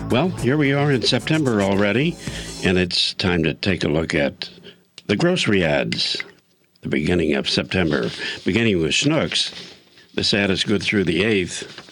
Well, here we are in September already, and it's time to take a look at the grocery ads. The beginning of September, beginning with Schnucks. This ad is good through the 8th.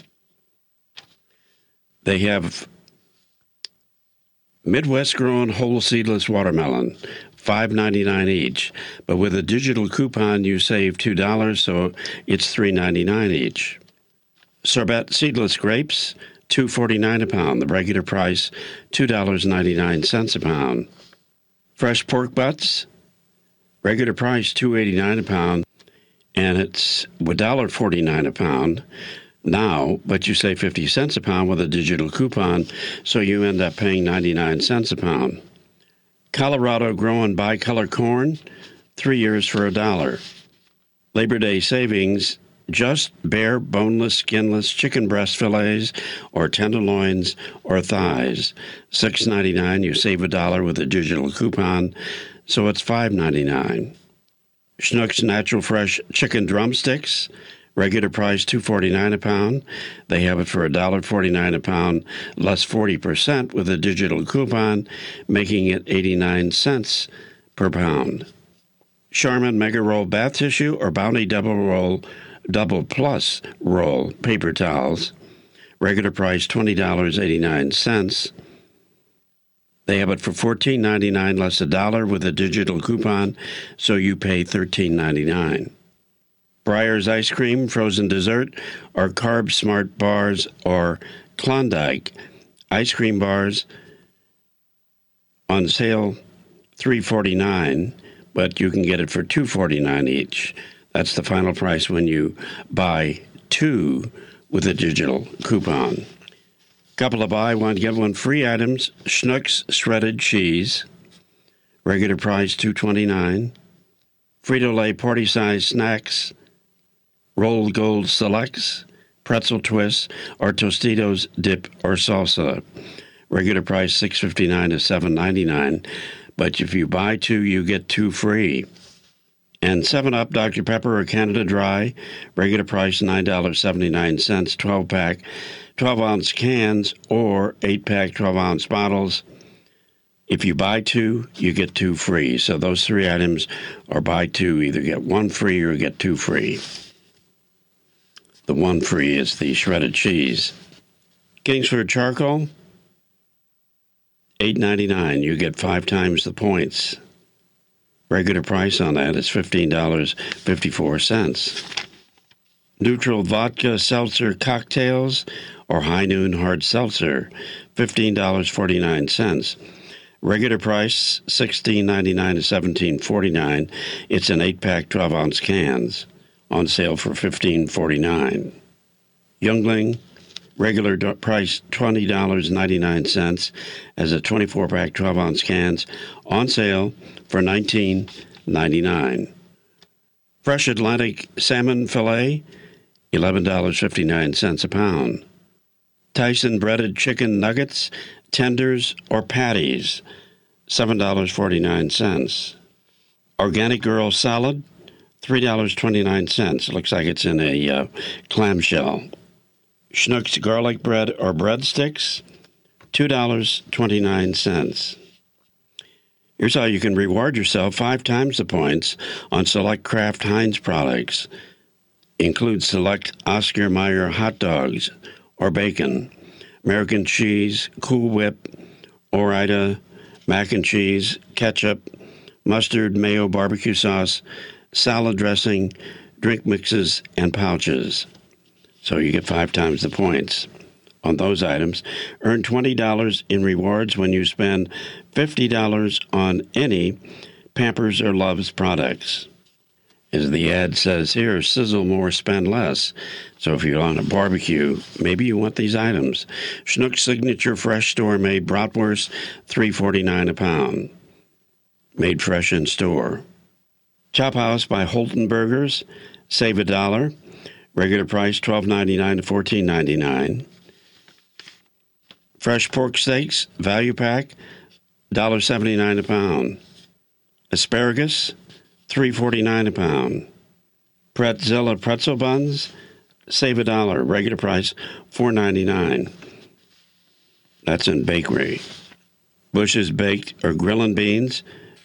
They have Midwest-grown whole seedless watermelon, $5.99 each. But with a digital coupon, you save $2, so it's $3.99 each. Sorbet seedless grapes, $2.49 a pound. The regular price, $2.99 a pound. Fresh pork butts, regular price, $2.89 a pound, and it's $1.49 a pound now, but you save 50 cents a pound with a digital coupon, so you end up paying 99 cents a pound. Colorado grown bicolor corn, 3 years for $1. Labor Day savings, just bare, boneless, skinless chicken breast fillets or tenderloins or thighs. $6.99, you save $1 with a digital coupon, so it's $5.99. Schnucks Natural Fresh Chicken Drumsticks, regular price $2.49 a pound. They have it for $1.49 a pound, less 40% with a digital coupon, making it 89 cents per pound. Charmin Mega Roll Bath Tissue or Bounty Double Plus Roll Paper Towels, regular price $20.89. They have it for $14.99 less $1 with a digital coupon, so you pay $13.99. Breyer's Ice Cream, Frozen Dessert, or Carb Smart Bars, or Klondike Ice Cream Bars on sale $3.49, but you can get it for $2.49 each. That's the final price when you buy two with a digital coupon. Couple of buy one, get one free items. Schnucks Shredded Cheese, regular price $2.29. Frito-Lay Party Size Snacks, Rolled Gold Selects, Pretzel Twists, or Tostitos Dip or Salsa. Regular price $6.59 to $7.99, but if you buy two, you get two free. And 7-Up Dr. Pepper or Canada Dry, regular price $9.79, 12-pack, 12-ounce cans, or 8-pack, 12-ounce bottles. If you buy two, you get two free. So those three items are buy two, either get one free or get two free. The one free is the shredded cheese. Kingsford Charcoal, $8.99. You get 5 times the points. Regular price on that is $15.54. Neutral Vodka Seltzer Cocktails or High Noon Hard Seltzer, $15.49. Regular price $16.99 to $17.49. It's in 8-pack, 12-ounce cans, on sale for $15.49. Youngling, regular price $20.99 as a 24-pack, 12-ounce cans, on sale for $19.99. Fresh Atlantic Salmon Fillet, $11.59 a pound. Tyson Breaded Chicken Nuggets, Tenders, or Patties, $7.49. Organic Girl Salad, $3.29. Looks like it's in a clamshell. Schnucks Garlic Bread or Breadsticks, $2.29. Here's how you can reward yourself 5 times the points on select Kraft Heinz products. Includes select Oscar Mayer hot dogs or bacon, American cheese, Cool Whip, Ore-Ida, mac and cheese, ketchup, mustard, mayo, barbecue sauce, salad dressing, drink mixes, and pouches. So you get 5 times the points on those items. Earn $20 in rewards when you spend $50 on any Pampers or Love's products. As the ad says here, sizzle more, spend less. So if you're on a barbecue, maybe you want these items. Schnucks Signature Fresh Store-Made Bratwurst, $3.49 a pound. Made fresh in store. Chop House by Holton Burgers, save $1. Regular price $12.99 to $14.99. Fresh pork steaks, value pack, $1.79 a pound. Asparagus, $3.49 a pound. Pretzilla pretzel buns, save $1. Regular price $4.99. That's in bakery. Bush's Baked or Grillin' Beans,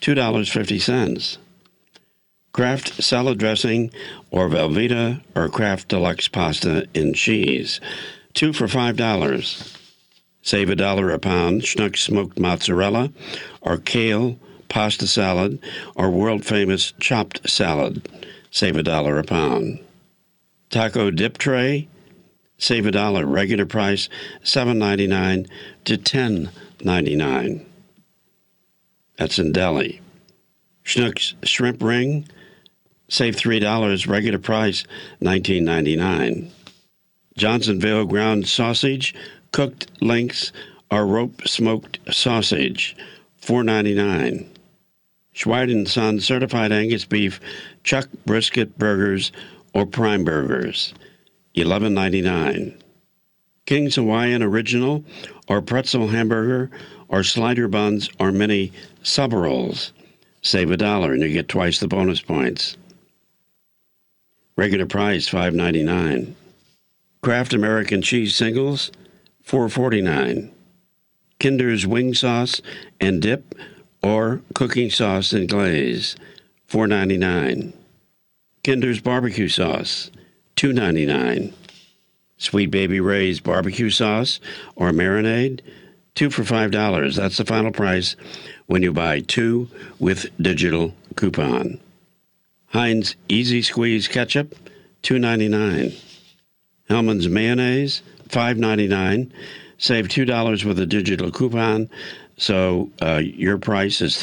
$2.50. Kraft salad dressing or Velveeta or Kraft Deluxe pasta in cheese, 2 for $5. Save $1 a pound, Schnucks smoked mozzarella or kale pasta salad or world-famous chopped salad. Save $1 a pound. Taco dip tray, save $1. Regular price, $7.99 to $10.99. That's in deli. Schnucks shrimp ring, save $3. Regular price, $19.99. Johnsonville ground sausage, cooked links or rope smoked sausage, $4.99. Schweid & Son certified Angus beef chuck brisket burgers or prime burgers, $11.99. King's Hawaiian original or pretzel hamburger or slider buns or mini sub rolls, save $1 and you get twice the bonus points. Regular price, $5.99. Kraft American cheese singles, $4.49. Kinder's wing sauce and dip or cooking sauce and glaze, $4.99. Kinder's barbecue sauce, $2.99. Sweet Baby Ray's barbecue sauce or marinade, 2 for $5. That's the final price when you buy 2 with digital coupon. Heinz Easy Squeeze ketchup, $2.99. Hellman's mayonnaise, $5.99. Save $2 with a digital coupon, so your price is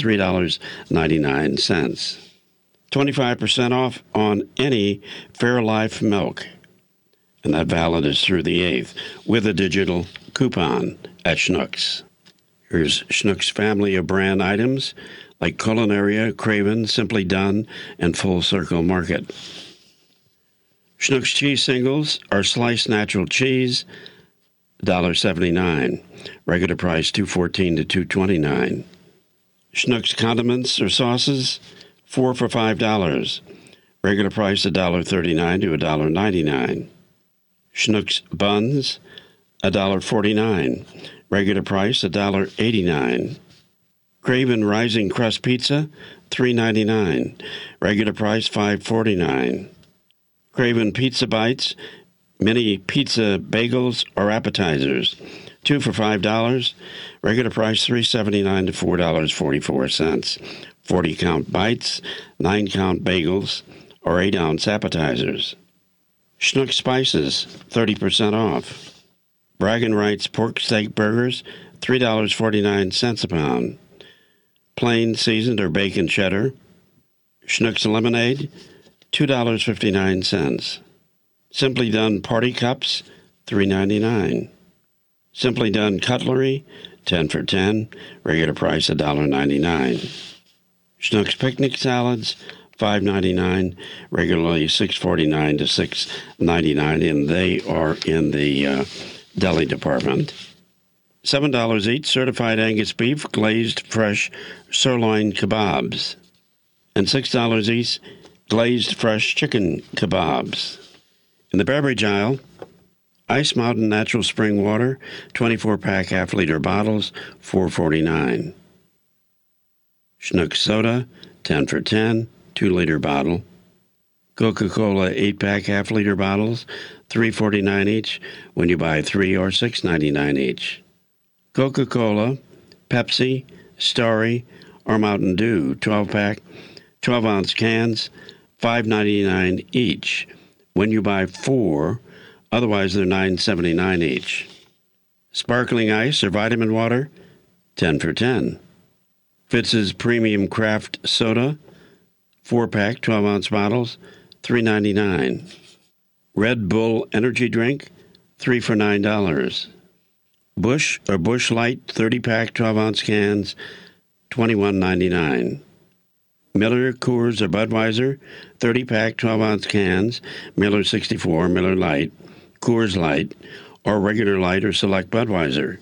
$3.99. 25% off on any Fairlife milk, and that valid is through the 8th, with a digital coupon at Schnucks. Here's Schnucks family of brand items like Culinaria, Craven, Simply Done, and Full Circle Market. Schnucks cheese singles are sliced natural cheese, $1.79. Regular price, $2.14 to $2.29. Schnucks condiments or sauces, 4 for $5. Regular price, $1.39 to $1.99. Schnucks buns, $1.49. Regular price, $1.89. Craven Rising Crust Pizza, $3.99. Regular price, $5.49. Craven Pizza Bites, mini pizza bagels or appetizers, 2 for $5. Regular price, $3.79 to $4.44. 40-count bites, 9-count bagels, or 8-ounce appetizers. Schnucks Spices, 30% off. Braggin' Rights pork steak burgers, $3.49 a pound. Plain seasoned or bacon cheddar. Schnucks lemonade, $2.59. Simply Done party cups, $3.99. Simply Done cutlery, 10 for $10. Regular price, $1.99. Schnucks picnic salads, $5.99. Regularly $6.49 to $6.99, and they are in the deli department. $7 each certified Angus beef glazed fresh sirloin kebabs, and $6 each glazed fresh chicken kebabs. In the beverage aisle, Ice Mountain Natural Spring Water, 24-pack half-liter bottles, $4.49. Schnucks Soda, 10 for $10, 2-liter bottle. Coca-Cola 8-pack half-liter bottles, $3.49 each when you buy 3 or $6.99 each. Coca-Cola, Pepsi, Starry, or Mountain Dew 12-pack, 12-ounce cans, $5.99 each when you buy 4, otherwise they're $9.79 each. Sparkling ice or vitamin water, 10 for $10. Fitz's Premium Craft Soda, 4-pack, 12-ounce bottles, $3.99. Red Bull Energy Drink, 3 for $9. Busch or Busch Light 30-pack, 12-ounce cans, $21.99. Miller, Coors, or Budweiser 30-pack, 12-ounce cans, Miller 64, Miller Lite, Coors Light, or regular light or select Budweiser,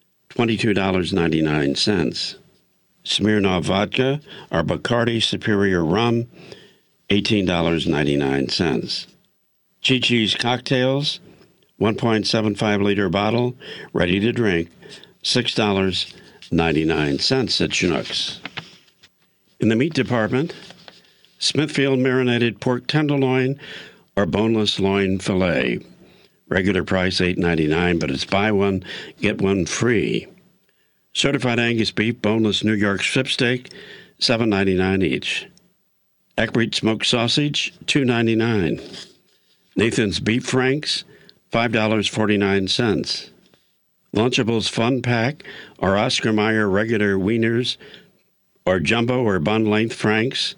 $22.99. Smirnoff Vodka or Bacardi Superior Rum, $18.99. Chi-Chi's Cocktails, 1.75-liter bottle, ready to drink, $6.99 at Schnucks. In the meat department, Smithfield marinated pork tenderloin or boneless loin filet. Regular price $8.99, but it's buy one, get one free. Certified Angus beef, boneless New York strip steak, $7.99 each. Eckrich smoked sausage, $2.99. Nathan's beef franks, $5.49. Lunchables Fun Pack or Oscar Mayer regular wieners or jumbo or bun length franks,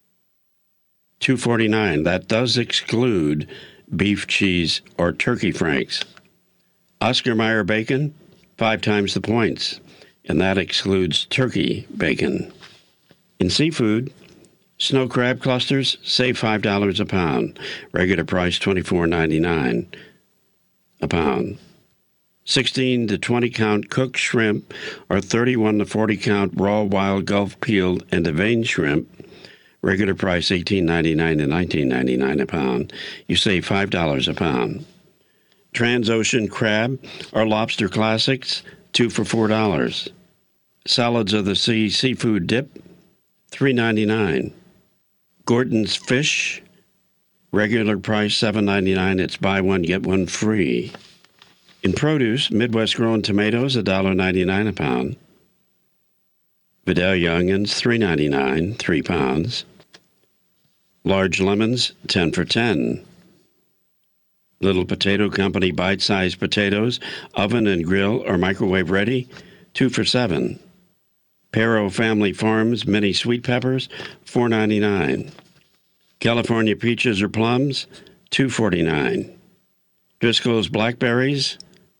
$2.49. That does exclude beef, cheese, or turkey franks. Oscar Mayer bacon, 5 times the points, and that excludes turkey bacon. In seafood, snow crab clusters, save $5 a pound. Regular price $24.99 a pound. 16 to 20 count cooked shrimp or 31 to 40 count raw wild Gulf peeled and deveined shrimp. Regular price $18.99 to $19.99 a pound. You save $5 a pound. Transocean crab or lobster classics, 2 for $4. Salads of the Sea seafood dip, $3.99. Gordon's fish, regular price $7.99. It's buy one, get one free. In produce, Midwest grown tomatoes, $1.99 a pound. Vidalia onions, $3.99, 3 pounds. Large lemons, 10 for 10. Little Potato Company bite-sized potatoes, oven and grill or microwave ready, 2 for $7. Pero Family Farms mini sweet peppers, $4.99. California peaches or plums, $2.49. Driscoll's blackberries,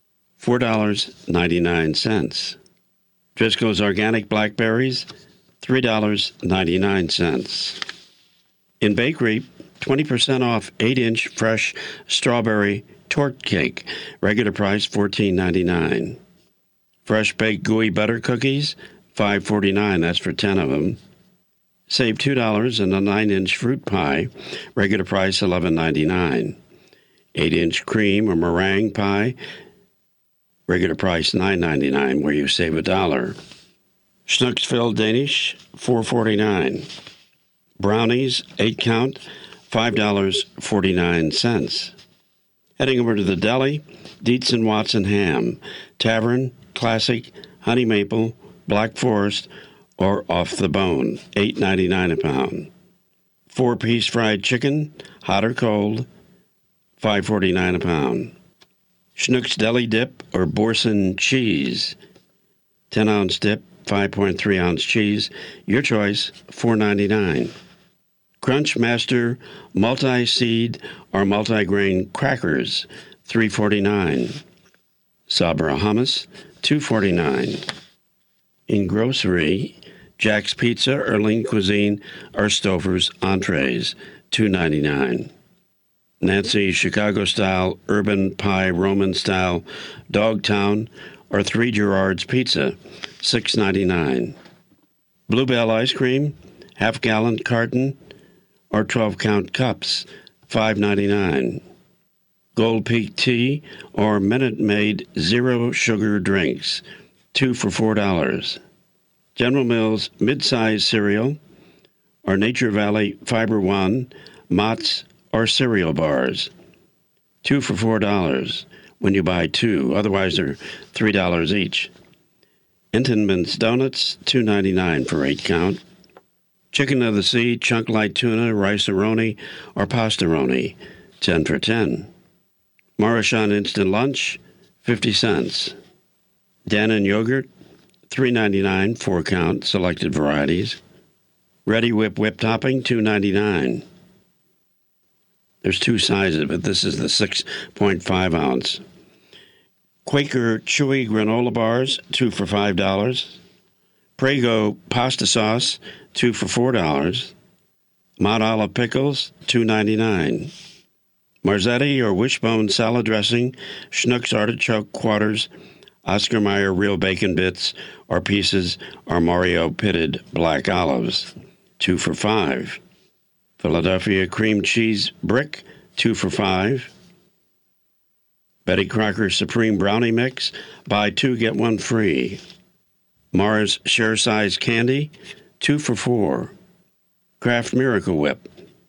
$4.99. Driscoll's organic blackberries, $3.99. In bakery, 20% off 8-inch fresh strawberry torte cake. Regular price $14.99. Fresh baked gooey butter cookies, $5.49. That's for 10 of them. Save $2 on a 9-inch fruit pie. Regular price $11.99. 8-inch cream or meringue pie. Regular price $9.99, where you save $1. Schnucksville Danish, $4.49. Brownies, 8 count, $5.49. Heading over to the deli, Dietz and Watson ham, Tavern, Classic, Honey Maple, Black Forest, or Off the Bone, $8.99 a pound. 4-piece fried chicken, hot or cold, $5.49 a pound. Schnucks Deli Dip or Boursin cheese, 10-ounce dip, 5.3-ounce cheese, your choice, $4.99. Crunch Master multi-seed or multi-grain crackers, $3.49. Sabra hummus, $2.49. In grocery, Jack's Pizza or Lean Cuisine or Stouffer's entrees, $2.99. Nancy's Chicago-style, urban pie, Roman-style, Dogtown or 3 Gerard's Pizza, $6.99. Bluebell ice cream, half-gallon carton, or 12-count cups, $5.99. Gold Peak tea or Minute Maid zero-sugar drinks, 2 for $4. General Mills mid-size cereal or Nature Valley Fiber One, Mott's, or cereal bars, 2 for $4 when you buy 2. Otherwise, they're $3 each. Entenmann's Donuts, $2.99 for 8 count. Chicken of the Sea, chunk light tuna, rice-a-roni, or pasta-roni, 10 for 10. Maruchan Instant Lunch, 50 cents. Dannon Yogurt, $3.99, 4 count, selected varieties. Ready Whip topping, $2.99. There's 2 sizes, but this is the 6.5 ounce. Quaker Chewy granola bars, 2 for $5. Prego pasta sauce, 2 for $4. Mont Olive pickles, $2.99. Marzetti or Wishbone salad dressing, Schnucks artichoke quarters, Oscar Mayer real bacon bits or pieces, or Mario pitted black olives, 2 for $5. Philadelphia cream cheese brick, 2 for $5. Betty Crocker Supreme Brownie Mix, buy two, get one free. Mars Share Size Candy, 2 for $4. Kraft Miracle Whip,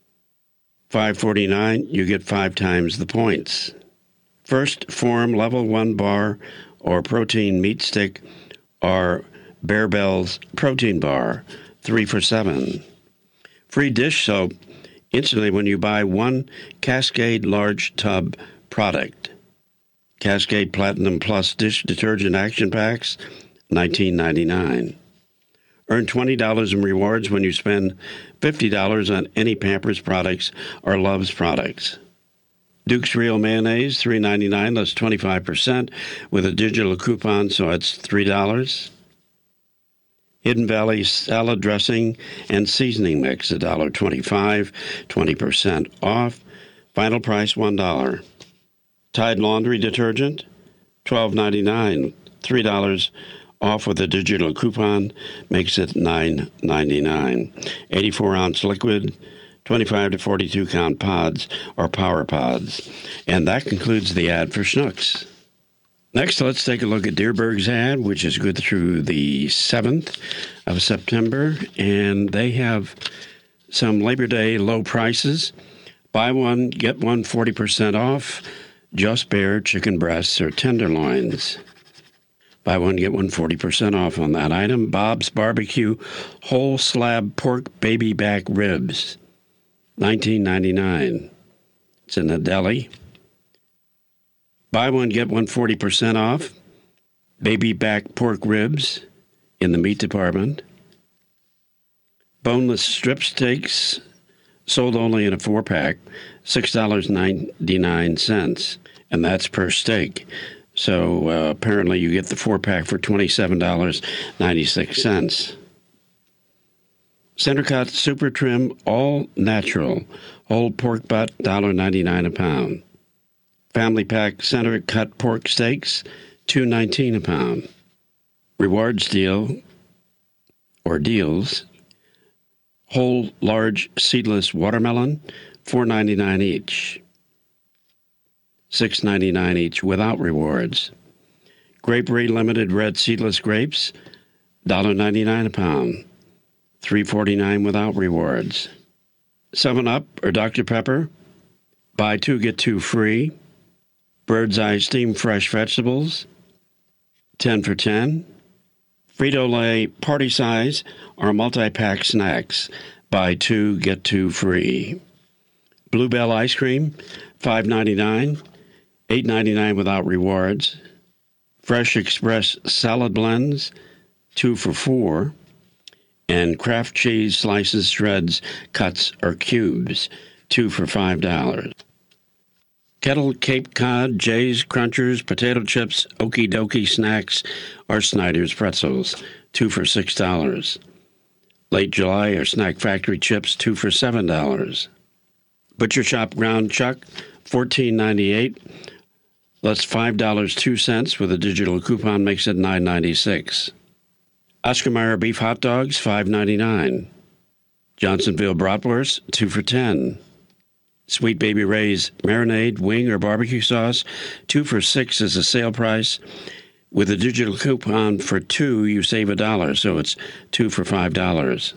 $5.49, you get 5 times the points. First Form Level 1 Bar or Protein Meat Stick or Bear Bells Protein Bar, 3 for $7. Free dish soap instantly when you buy one Cascade Large Tub product. Cascade Platinum Plus Dish Detergent Action Packs, $19.99. Earn $20 in rewards when you spend $50 on any Pampers products or Love's products. Duke's Real Mayonnaise, $3.99, less 25% with a digital coupon, so it's $3. Hidden Valley Salad Dressing and Seasoning Mix, $1.25, 20% off. Final price, $1. Tide Laundry Detergent, $12.99, $3 off with a digital coupon, makes it $9.99. 84-ounce liquid, 25 to 42 count pods or power pods. And that concludes the ad for Schnucks. Next, let's take a look at Dierberg's ad, which is good through the 7th of September. And they have some Labor Day low prices. Buy one, get one 40% off. Just Bare chicken breasts or tenderloins. Buy one, get one 40% off on that item. Bob's Barbecue whole slab pork baby back ribs, $19.99. It's in the deli. Buy one, get one 40% off. Baby back pork ribs in the meat department. Boneless strip steaks sold only in a 4-pack, $6.99, and that's per steak. So apparently you get the 4-pack for $27.96. Center Cut Super Trim All Natural Whole Pork Butt, $1.99 a pound. Family Pack Center Cut Pork Steaks, $2.19 a pound. Rewards deal or deals, whole large seedless watermelon, $4.99 each. $6.99 each without rewards. Grapery Limited Red Seedless Grapes, $1.99 a pound. $3.49 without rewards. 7-Up or Dr. Pepper, buy two, get two free. Bird's Eye Steamed Fresh Vegetables, 10 for $10. Frito-Lay Party Size or Multi-Pack Snacks, buy two, get two free. Bluebell Ice Cream, $5.99, $8.99 without rewards. Fresh Express Salad Blends, 2 for $4. And Kraft Cheese Slices, Shreds, Cuts, or Cubes, 2 for $5. Kettle Cape Cod, Jay's Crunchers, Potato Chips, Okie Dokie Snacks, or Snyder's Pretzels, 2 for $6. Late July or Snack Factory Chips, 2 for $7. Butcher Shop Ground Chuck, $14.98. That's $5.02 with a digital coupon, makes it $9.96. Oscar Mayer Beef Hot Dogs, $5.99. Johnsonville Bratwurst, 2 for $10. Sweet Baby Ray's marinade, wing, or barbecue sauce, 2 for $6 is the sale price. With a digital coupon for 2, you save $1, so it's 2 for $5.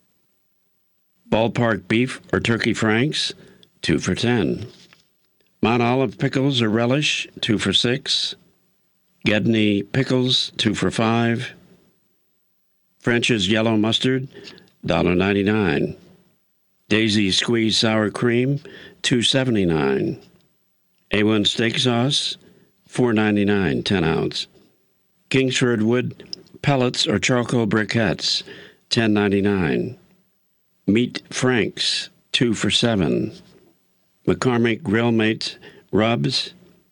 Ballpark Beef or Turkey Franks, 2 for $10. Mount Olive Pickles or Relish, 2 for $6. Gedney Pickles, 2 for $5. French's Yellow Mustard, $1.99. Daisy Squeeze Sour Cream, $2.79. A1 Steak Sauce, $4.99, 10 ounce. Kingsford Wood Pellets or Charcoal Briquettes, $10.99. Meat Franks, 2 for $7. McCormick Grill Mates Rubs,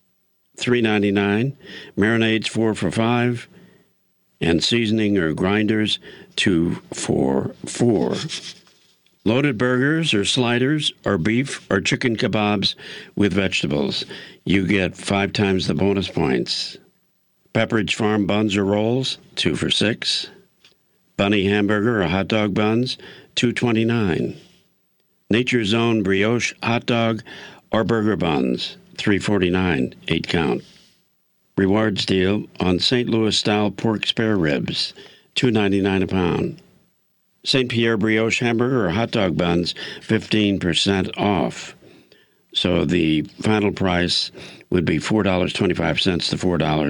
$3.99. Marinades, 4 for $5. And seasoning or grinders, 2 for $4. Loaded burgers or sliders or beef or chicken kebabs with vegetables. You get 5 times the bonus points. Pepperidge Farm buns or rolls, 2 for $6. Bunny hamburger or hot dog buns, $2.29. Nature's Own brioche hot dog or burger buns, $3.49, 8 count. Rewards deal on St. Louis-style pork spare ribs, $2.99 a pound. St. Pierre brioche hamburger or hot dog buns, 15% off. So the final price would be $4.25 to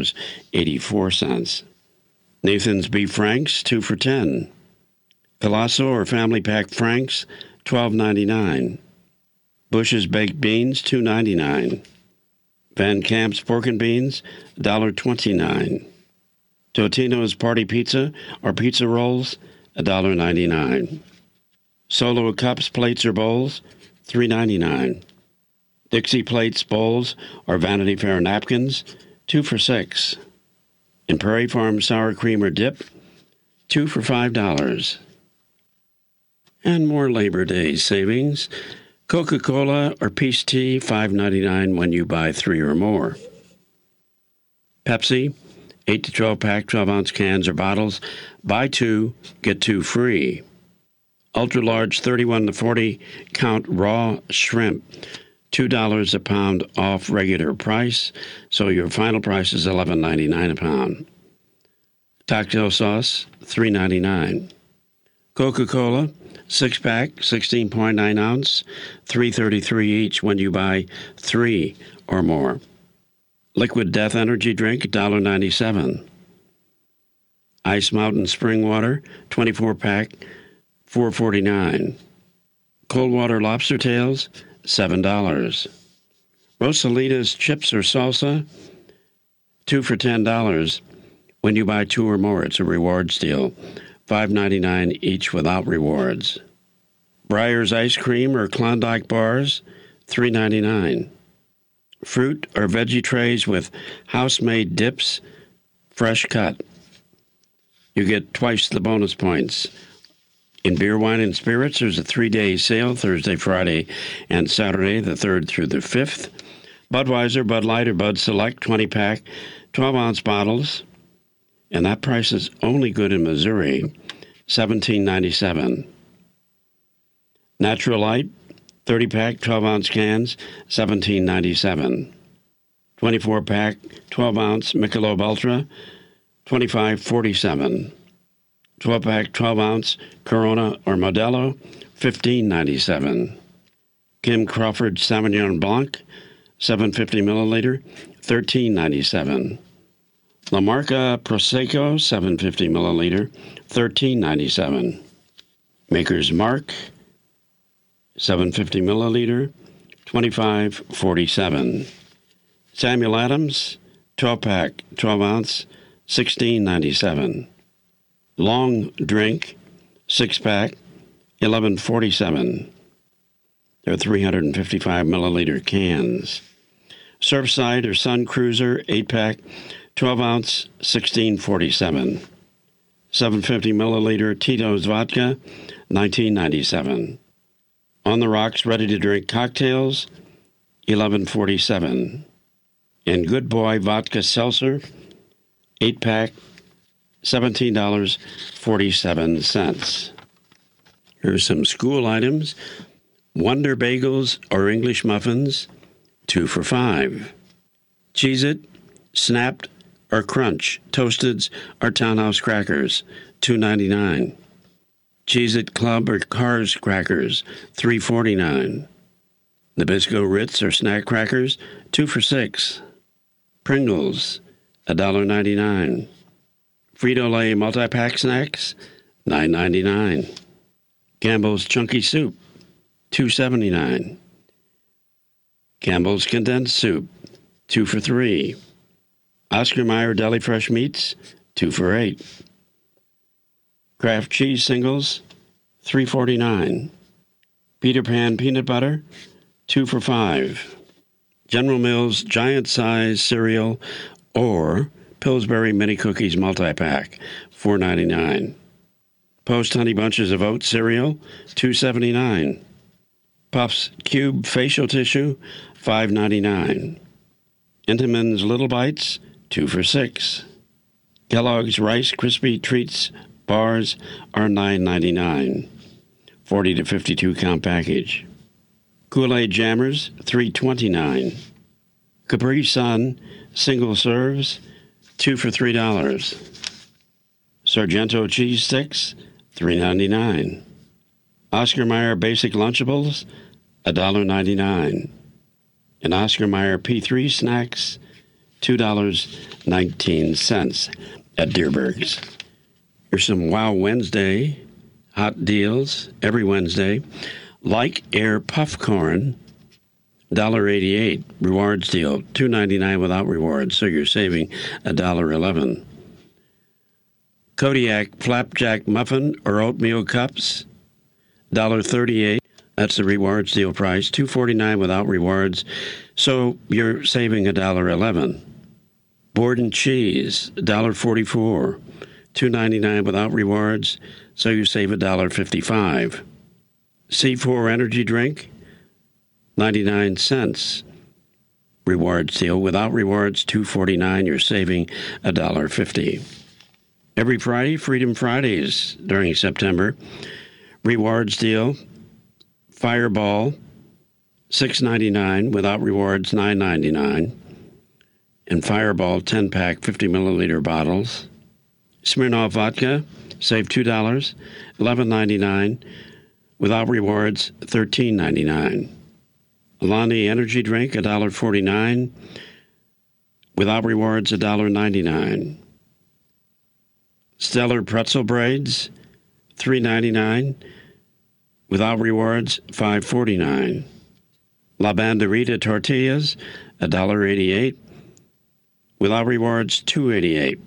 $4.84. Nathan's Beef Franks, 2 for $10. Colosso or Family Pack Franks, $12.99. Bush's Baked Beans, $2.99. Van Camp's Pork and Beans, $1.29. Totino's Party Pizza or Pizza Rolls, $1.99. Solo Cups, Plates, or Bowls, $3.99. Dixie Plates, Bowls, or Vanity Fair napkins, 2 for $6. And Prairie Farm Sour Cream or Dip, 2 for $5. And more Labor Day savings. Coca-Cola or Peace Tea, $5.99 when you buy 3 or more. Pepsi, 8 to 12 pack, 12-ounce cans or bottles. Buy 2, get 2 free. Ultra-large 31 to 40 count raw shrimp, $2 a pound off regular price, so your final price is $11.99 a pound. Cocktail sauce, $3.99. Coca-Cola, 6-pack, 16.9 ounce, $3.33 each when you buy 3 or more. Liquid Death Energy Drink, $1.97. Ice Mountain Spring Water, 24-pack, $4.49. Cold Water Lobster Tails, $7. Rosalitas Chips or Salsa, 2 for $10. When you buy 2 or more, it's a rewards deal. $5.99 each without rewards. Breyer's Ice Cream or Klondike Bars, $3.99. Fruit or veggie trays with house-made dips, fresh cut. You get twice the bonus points. In beer, wine, and spirits, there's a 3-day sale, Thursday, Friday, and Saturday, the 3rd through the 5th. Budweiser, Bud Light, or Bud Select, 20-pack, 12-ounce bottles. And that price is only good in Missouri, $17.97. Natural Light, 30-pack, 12-ounce cans, $17.97. 24-pack, 12-ounce Michelob Ultra, $25.47. 12-pack, 12-ounce Corona or Modelo, $15.97. Kim Crawford Sauvignon Blanc, 750 milliliter, $13.97. La Marca Prosecco, 750 milliliter, $13.97. Maker's Mark, 750 milliliter, $25.47. Samuel Adams, 12-pack, 12-ounce, $16.97. Long Drink, 6-pack, $11.47. They're 355 milliliter cans. Surfside or Sun Cruiser, 8-pack, 12-ounce, $16.47. 750 milliliter Tito's Vodka, $19.97. On the Rocks ready-to-drink cocktails, $11.47. And Good Boy Vodka Seltzer, 8-pack, $17.47. Here's some school items. Wonder Bagels or English Muffins, 2 for $5. Cheez-It, Snapped or Crunch, Toasteds or Townhouse Crackers, $2.99. Cheez-It Club or Cars Crackers, $3.49. Nabisco Ritz or Snack Crackers, 2 for $6. Pringles, $1.99. Frito-Lay multi-pack snacks, $9.99. Campbell's Chunky Soup, $2.79. Campbell's Condensed Soup, 2 for $3. Oscar Mayer Deli Fresh Meats, 2 for $8. Kraft Cheese Singles, $3.49. Peter Pan Peanut Butter, 2 for $5. General Mills Giant Size Cereal or Pillsbury Mini Cookies Multi-Pack, $4.99. Post Honey Bunches of Oat Cereal, $2.79. Puffs Cube Facial Tissue, $5.99. Entenmann's Little Bites, 2 for $6. Kellogg's Rice Krispie Treats Bars are $9.99. 40 to 52 count package. Kool-Aid Jammers, $3.29. Capri Sun single serves, 2 for $3. Sargento cheese sticks, $3.99. Oscar Mayer basic Lunchables, $1.99. And Oscar Mayer P3 snacks, $2.19 at Dierberg's. Here's some Wow Wednesday hot deals every Wednesday. Like Air Puff Corn, $1.88 rewards deal, $2.99 without rewards, so you're saving $1.11. Kodiak Flapjack Muffin or Oatmeal Cups, $1.38. That's the rewards deal price, $2.49 without rewards, so you're saving $1.11. Borden Cheese, $1.44, $2.99 without rewards, so you save $1.55. C4 Energy Drink, 99 cents. Rewards deal. Without rewards, $2.49. You're saving $1.50. Every Friday, Freedom Fridays during September. Rewards deal. Fireball, $6.99. Without rewards, $9.99. And Fireball 10-pack 50-milliliter bottles. Smirnoff Vodka, save $2. $11.99. Without rewards, $13.99. Alani Energy Drink, $1.49. Without rewards, $1.99. Stellar Pretzel Braids, $3.99. Without rewards, $5.49. La Banderita Tortillas, $1.88. Without rewards, $2.88.